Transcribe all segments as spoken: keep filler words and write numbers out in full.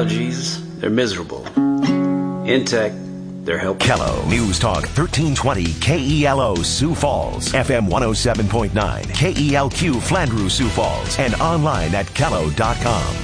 technologies, they're miserable. In tech, they're helpful. Kello News Talk thirteen twenty K E L O Sioux Falls, F M one oh seven point nine, K E L Q Flandreau Sioux Falls, and online at kello dot com.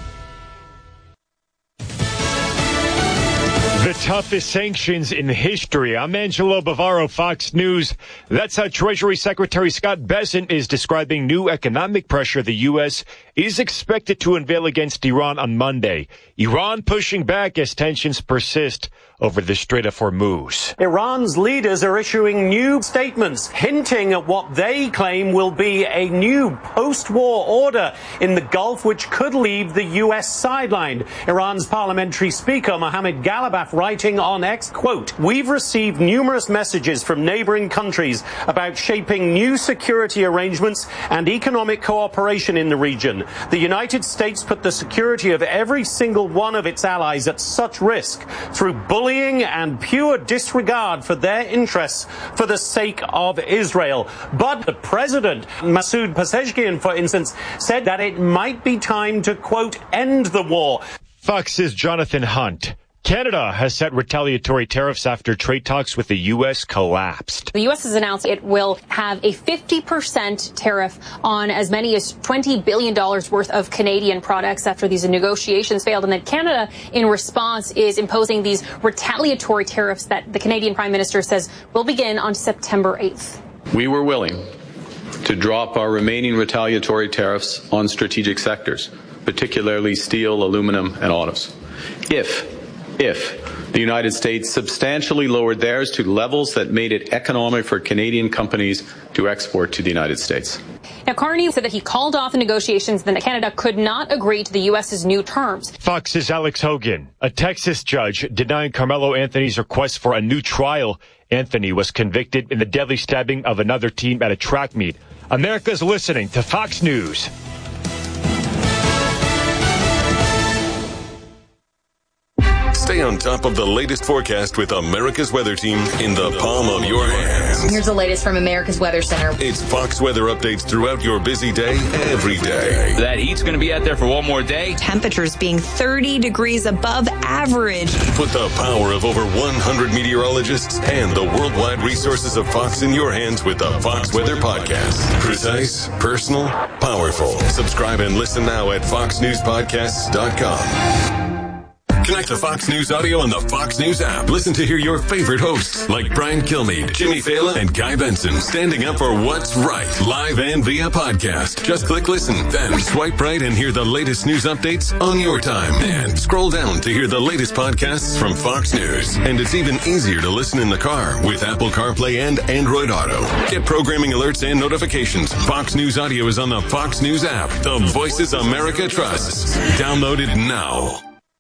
The toughest sanctions in history. I'm Angelo Bavaro, Fox News. That's how Treasury Secretary Scott Bessent is describing new economic pressure the U S is expected to unveil against Iran on Monday. Iran pushing back as tensions persist over the Strait of Hormuz. Iran's leaders are issuing new statements hinting at what they claim will be a new post-war order in the Gulf, which could leave the U S sidelined. Iran's parliamentary speaker, Mohammad Ghalibaf, writing on X, quote, "We've received numerous messages from neighboring countries about shaping new security arrangements and economic cooperation in the region. The United States put the security of every single one of its allies at such risk through bullying and pure disregard for their interests for the sake of Israel." But the president, Masoud Pezeshkian, for instance, said that it might be time to, quote, "end the war." Fox's Jonathan Hunt. Canada has set retaliatory tariffs after trade talks with the U S collapsed. The U S has announced it will have a fifty percent tariff on as many as twenty billion dollars worth of Canadian products after these negotiations failed. And then Canada, in response, is imposing these retaliatory tariffs that the Canadian Prime Minister says will begin on September eighth. We were willing to drop our remaining retaliatory tariffs on strategic sectors, particularly steel, aluminum, and autos, if if the United States substantially lowered theirs to levels that made it economic for Canadian companies to export to the United States. Now, Carney said that he called off the negotiations and that Canada could not agree to the U S's new terms. Fox's Alex Hogan. A Texas judge denying Carmelo Anthony's request for a new trial. Anthony was convicted in the deadly stabbing of another team at a track meet. America's listening to Fox News. Stay on top of the latest forecast with America's Weather Team in the palm of your hands. Here's the latest from America's Weather Center. It's Fox weather updates throughout your busy day, every day. That heat's going to be out there for one more day. Temperatures being thirty degrees above average. Put the power of over one hundred meteorologists and the worldwide resources of Fox in your hands with the Fox Weather Podcast. Precise, personal, powerful. Subscribe and listen now at fox news podcasts dot com. Connect to Fox News Audio on the Fox News app. Listen to hear your favorite hosts like Brian Kilmeade, Jimmy Fallon, and Guy Benson standing up for what's right, live and via podcast. Just click listen, then swipe right and hear the latest news updates on your time. And scroll down to hear the latest podcasts from Fox News. And it's even easier to listen in the car with Apple CarPlay and Android Auto. Get programming alerts and notifications. Fox News Audio is on the Fox News app. The voices America trusts. Download it now.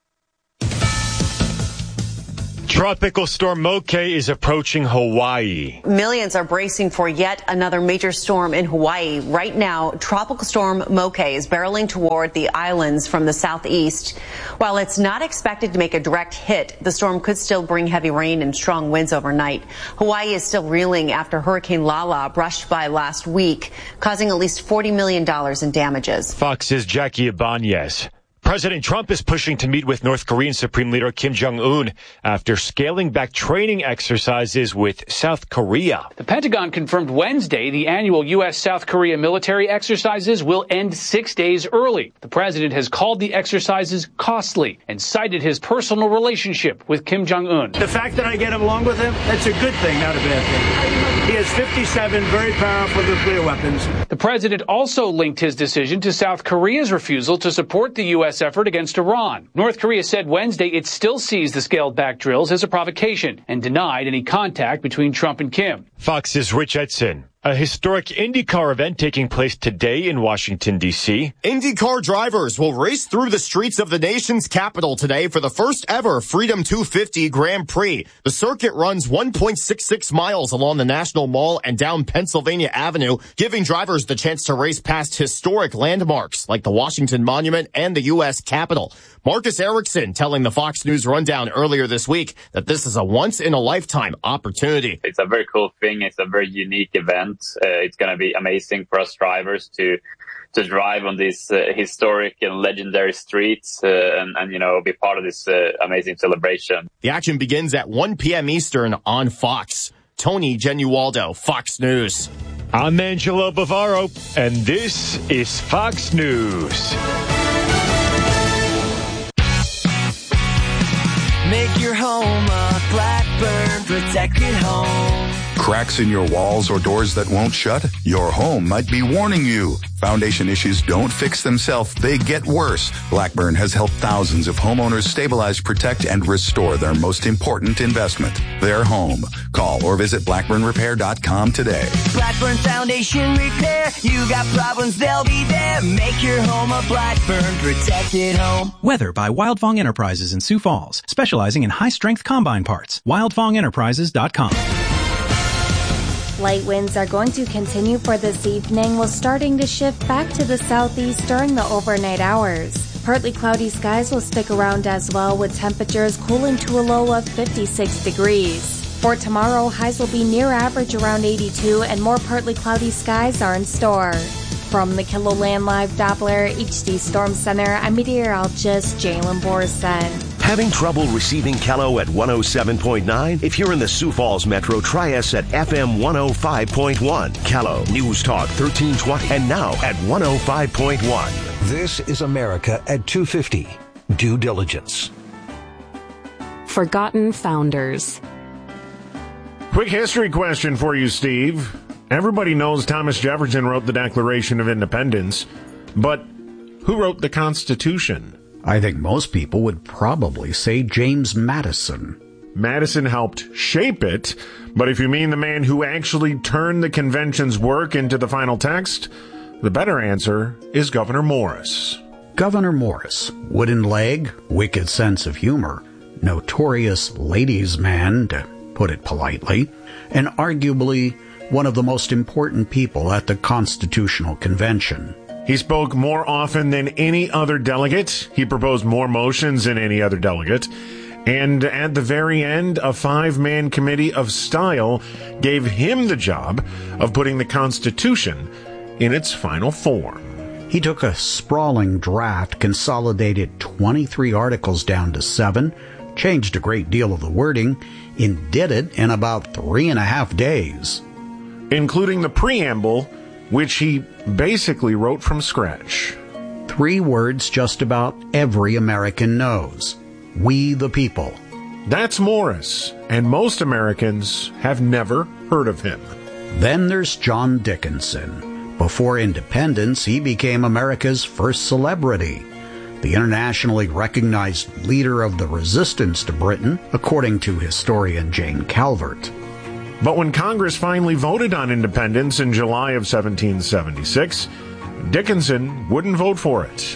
Tropical storm Moke is approaching Hawaii. Millions are bracing for yet another major storm in Hawaii. Right now, tropical storm Moke is barreling toward the islands from the southeast. While it's not expected to make a direct hit, the storm could still bring heavy rain and strong winds overnight. Hawaii is still reeling after Hurricane Lala brushed by last week, causing at least forty million dollars in damages. Fox's Jackie Ibanez. President Trump is pushing to meet with North Korean Supreme Leader Kim Jong-un after scaling back training exercises with South Korea. The Pentagon confirmed Wednesday the annual U S South Korea military exercises will end six days early. The president has called the exercises costly and cited his personal relationship with Kim Jong-un. The fact that I get along with him, that's a good thing, not a bad thing. He has fifty-seven very powerful nuclear weapons. The president also linked his decision to South Korea's refusal to support the U S effort against Iran. North Korea said Wednesday it still sees the scaled-back drills as a provocation and denied any contact between Trump and Kim. Fox's Rich Edson. A historic IndyCar event taking place today in Washington, D C IndyCar drivers will race through the streets of the nation's capital today for the first ever Freedom two fifty Grand Prix. The circuit runs one point six six miles along the National Mall and down Pennsylvania Avenue, giving drivers the chance to race past historic landmarks like the Washington Monument and the U S Capitol. Marcus Erickson telling the Fox News Rundown earlier this week that this is a once-in-a-lifetime opportunity. It's a very cool thing. It's a very unique event. front. Uh, it's going to be amazing for us drivers to to drive on these uh, historic and legendary streets uh, and, and, you know, be part of this uh, amazing celebration. The action begins at one p.m. Eastern on Fox. Tony Genualdo, Fox News. I'm Angelo Bavaro, and this is Fox News. Make your home a Blackburn protected home. Cracks in your walls or doors that won't shut? Your home might be warning you. Foundation issues don't fix themselves, they get worse. Blackburn has helped thousands of homeowners stabilize, protect, and restore their most important investment, their home. Call or visit blackburn repair dot com today. Blackburn Foundation Repair. You got problems, they'll be there. Make your home a Blackburn protected home. Weather by Wildfong Enterprises in Sioux Falls, specializing in high-strength combine parts. wildfong enterprises dot com. Light winds are going to continue for this evening, while starting to shift back to the southeast during the overnight hours. Partly cloudy skies will stick around as well, with temperatures cooling to a low of fifty-six degrees. For tomorrow, highs will be near average around eighty-two, and more partly cloudy skies are in store. From the KiloLand Live Doppler H D Storm Center, I'm meteorologist Jalen Borson. Having trouble receiving Kello at one oh seven point nine? If you're in the Sioux Falls Metro, try us at F M one oh five point one. Kello, News Talk thirteen twenty, and now at one oh five point one. This is America at two fifty. Due diligence. Forgotten founders. Quick history question for you, Steve. Everybody knows Thomas Jefferson wrote the Declaration of Independence, but who wrote the Constitution? I think most people would probably say James Madison. Madison helped shape it, but if you mean the man who actually turned the convention's work into the final text, the better answer is Gouverneur Morris. Gouverneur Morris, wooden leg, wicked sense of humor, notorious ladies' man, to put it politely, and arguably one of the most important people at the Constitutional Convention. He spoke more often than any other delegate. He proposed more motions than any other delegate. And at the very end, a five-man committee of style gave him the job of putting the Constitution in its final form. He took a sprawling draft, consolidated twenty-three articles down to seven, changed a great deal of the wording, and did it in about three and a half days. Including the preamble, which he basically wrote from scratch. Three words just about every American knows. We the people. That's Morris, and most Americans have never heard of him. Then there's John Dickinson. Before independence, he became America's first celebrity, the internationally recognized leader of the resistance to Britain, according to historian Jane Calvert. But when Congress finally voted on independence in July of seventeen seventy-six, Dickinson wouldn't vote for it.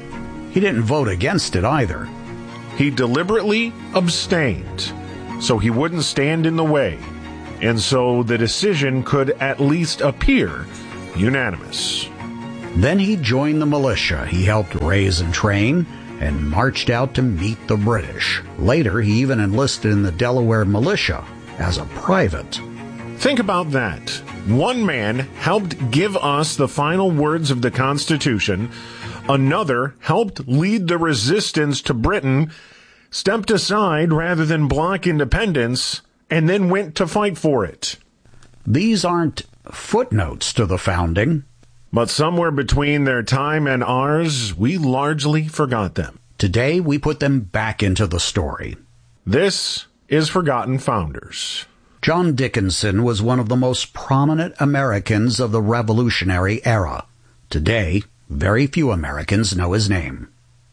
He didn't vote against it either. He deliberately abstained, so he wouldn't stand in the way, and so the decision could at least appear unanimous. Then he joined the militia he helped raise and train, and marched out to meet the British. Later, he even enlisted in the Delaware militia as a private. Think about that. One man helped give us the final words of the Constitution. Another helped lead the resistance to Britain, stepped aside rather than block independence, and then went to fight for it. These aren't footnotes to the founding. But somewhere between their time and ours, we largely forgot them. Today, we put them back into the story. This is Forgotten Founders. John Dickinson was one of the most prominent Americans of the Revolutionary era. Today, very few Americans know his name.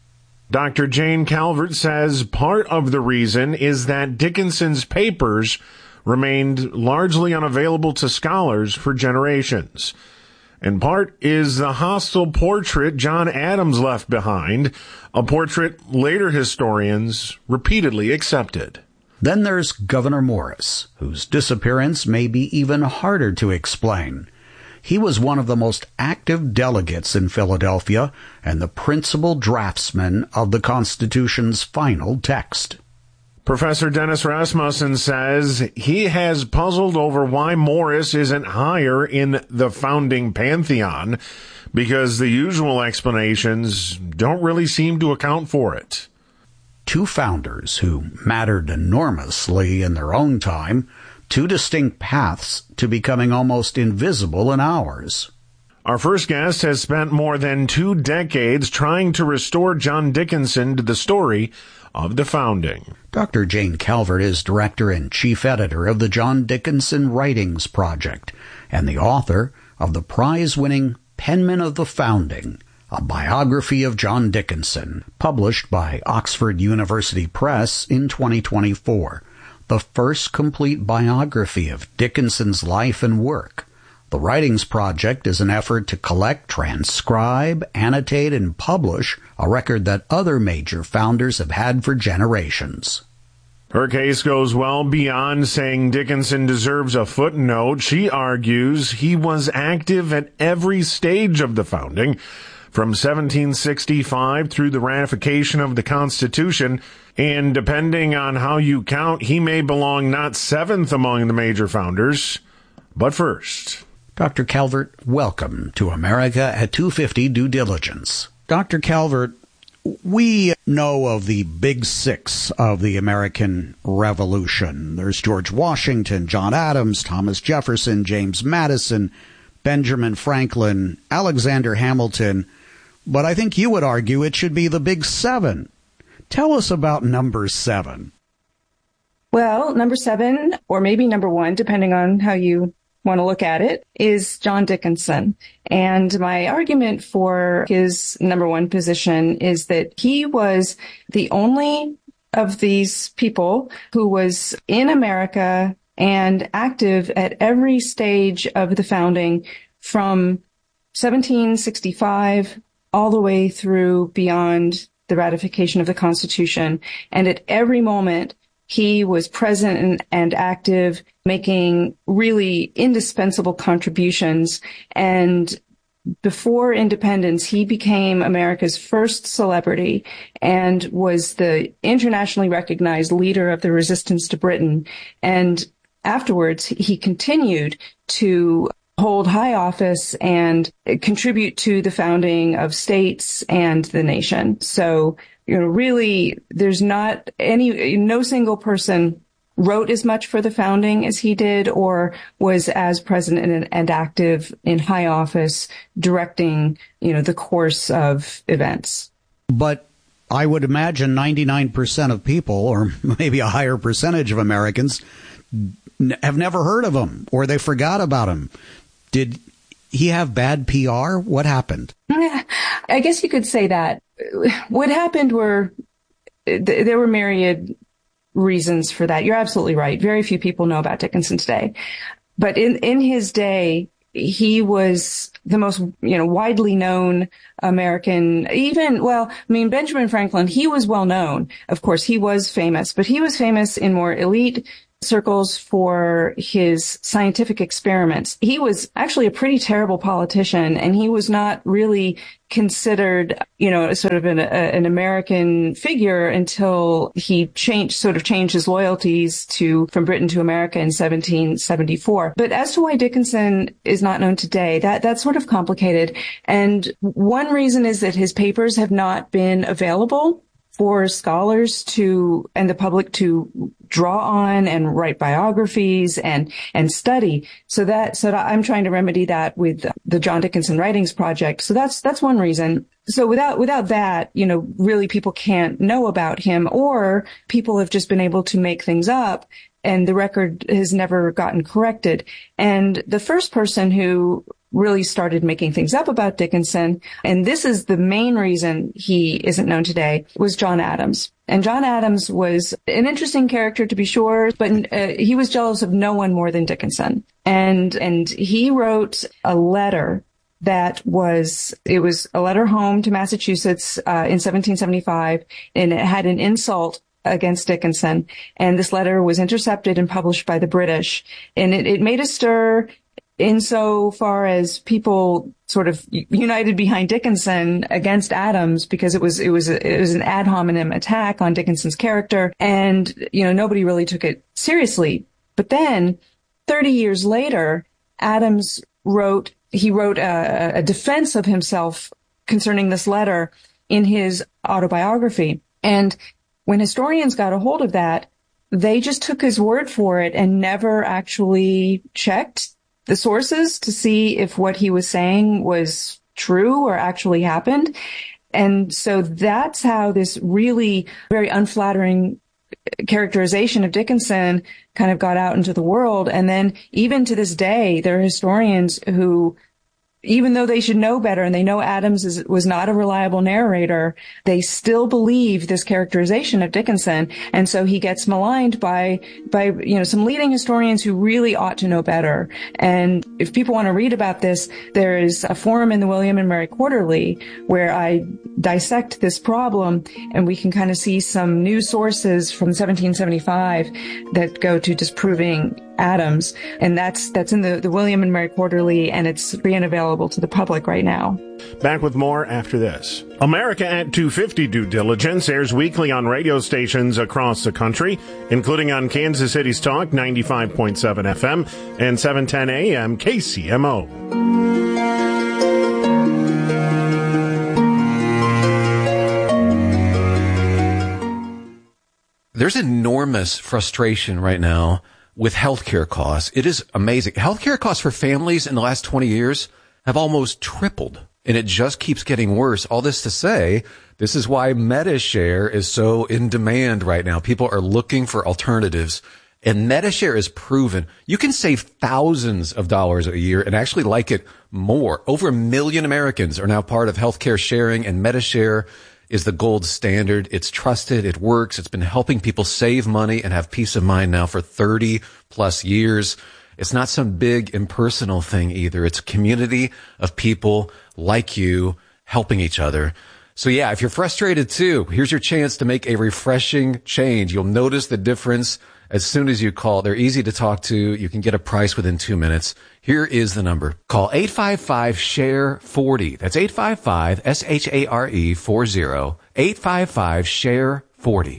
Doctor Jane Calvert says part of the reason is that Dickinson's papers remained largely unavailable to scholars for generations. And part is the hostile portrait John Adams left behind, a portrait later historians repeatedly accepted. Then there's Gouverneur Morris, whose disappearance may be even harder to explain. He was one of the most active delegates in Philadelphia and the principal draftsman of the Constitution's final text. Professor Dennis Rasmussen says he has puzzled over why Morris isn't higher in the founding pantheon because the usual explanations don't really seem to account for it. Two founders who mattered enormously in their own time, two distinct paths to becoming almost invisible in ours. Our first guest has spent more than two decades trying to restore John Dickinson to the story of the founding. Doctor Jane Calvert is director and chief editor of the John Dickinson Writings Project and the author of the prize-winning Penman of the Founding, a biography of John Dickinson, published by Oxford University Press in twenty twenty-four, the first complete biography of Dickinson's life and work. The Writings Project is an effort to collect, transcribe, annotate, and publish a record that other major founders have had for generations. Her case goes well beyond saying Dickinson deserves a footnote. She argues he was active at every stage of the founding, from seventeen sixty-five through the ratification of the Constitution, and depending on how you count, he may belong not seventh among the major founders, but first. Doctor Calvert, welcome to America at two fifty Due Diligence. Doctor Calvert, we know of the big six of the American Revolution. There's George Washington, John Adams, Thomas Jefferson, James Madison, Benjamin Franklin, Alexander Hamilton, but I think you would argue it should be the big seven. Tell us about number seven. Well, number seven, or maybe number one, depending on how you want to look at it, is John Dickinson. And my argument for his number one position is that he was the only of these people who was in America and active at every stage of the founding from seventeen sixty-five all the way through beyond the ratification of the Constitution. And at every moment, he was present and, and active, making really indispensable contributions. And before independence, he became America's first celebrity and was the internationally recognized leader of the resistance to Britain. And afterwards, he continued to hold high office and contribute to the founding of states and the nation. So, you know, really, there's not any, no single person wrote as much for the founding as he did or was as present and, and active in high office directing, you know, the course of events. But I would imagine ninety-nine percent of people, or maybe a higher percentage of Americans, n- have never heard of him or they forgot about him. Did he have bad P R? What happened? I guess you could say that. What happened were, th- there were myriad reasons for that. You're absolutely right. Very few people know about Dickinson today. But in, in his day, he was the most, you know, widely known American, even, well, I mean, Benjamin Franklin, he was well known. Of course, he was famous, but he was famous in more elite circles for his scientific experiments. He was actually a pretty terrible politician, and he was not really considered, you know, sort of an, a, an American figure until he changed, sort of changed his loyalties to, from Britain to America in seventeen seventy-four. But as to why Dickinson is not known today, that, that's sort of complicated. And one reason is that his papers have not been available for scholars to, and the public to draw on and write biographies and, and study. So that, so that I'm trying to remedy that with the John Dickinson Writings Project. So that's, that's one reason. So without, without that, you know, really people can't know about him, or people have just been able to make things up and the record has never gotten corrected. And the first person who really started making things up about Dickinson, and this is the main reason he isn't known today, was John Adams. And John Adams was an interesting character, to be sure, but uh, he was jealous of no one more than Dickinson. And and he wrote a letter that was, it was a letter home to Massachusetts uh, in seventeen seventy-five, and it had an insult against Dickinson. And this letter was intercepted and published by the British. And it, it made a stir. insofar as people sort of united behind Dickinson against Adams because it was it was a, it was an ad hominem attack on Dickinson's character, and you know nobody really took it seriously. But then, thirty years later, Adams wrote he wrote a, a defense of himself concerning this letter in his autobiography, and when historians got a hold of that, they just took his word for it and never actually checked the sources to see if what he was saying was true or actually happened. And so that's how this really very unflattering characterization of Dickinson kind of got out into the world. And then even to this day, there are historians who, even though they should know better and they know Adams is, was not a reliable narrator, they still believe this characterization of Dickinson. And so he gets maligned by, by, you know, some leading historians who really ought to know better. And if people want to read about this, there is a forum in the William and Mary Quarterly where I dissect this problem, and we can kind of see some news sources from seventeen seventy-five that go to disproving Adams. And that's, that's in the, the William and Mary Quarterly, and it's free and available to the public right now. Back with more after this. America at two fifty Due Diligence airs weekly on radio stations across the country, including on Kansas City's Talk ninety-five point seven F M and seven ten A M K C M O. There's enormous frustration right now with healthcare costs. It is amazing. Healthcare costs for families in the last twenty years have almost tripled, and it just keeps getting worse. All this to say, this is why MediShare is so in demand right now. People are looking for alternatives, and MediShare is proven. You can save thousands of dollars a year and actually like it more. Over a million Americans are now part of healthcare sharing, and MediShare is the gold standard. It's trusted. It works. It's been helping people save money and have peace of mind now for thirty plus years. It's not some big impersonal thing either. It's a community of people like you helping each other. So yeah, if you're frustrated too, here's your chance to make a refreshing change. You'll notice the difference as soon as you call. They're easy to talk to. You can get a price within two minutes. Here is the number. Call eight five five, S H A R E, forty. That's eight five five, S H A R E, forty. eight five five, S H A R E, forty.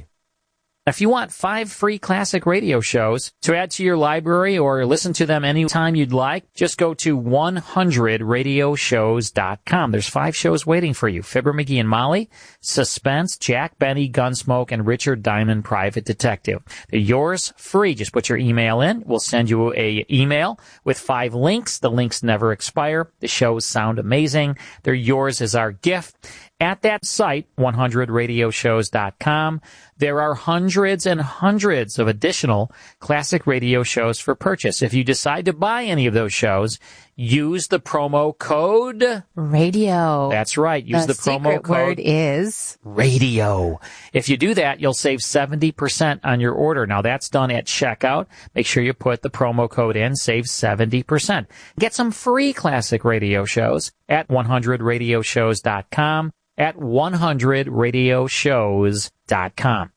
If you want five free classic radio shows to add to your library or listen to them anytime you'd like, just go to one hundred radio shows dot com. There's five shows waiting for you. Fibber, McGee and Molly, Suspense, Jack Benny, Gunsmoke, and Richard Diamond, Private Detective. They're yours free. Just put your email in. We'll send you a email with five links. The links never expire. The shows sound amazing. They're yours as our gift. At that site, one hundred radio shows dot com, there are hundreds and hundreds of additional classic radio shows for purchase. If you decide to buy any of those shows, use the promo code radio. That's right. Use the, the promo code. Word is radio. If you do that, you'll save seventy percent on your order. Now that's done at checkout. Make sure you put the promo code in, save seventy percent. Get some free classic radio shows at one hundred radio shows dot com. At one hundred radio shows dot com.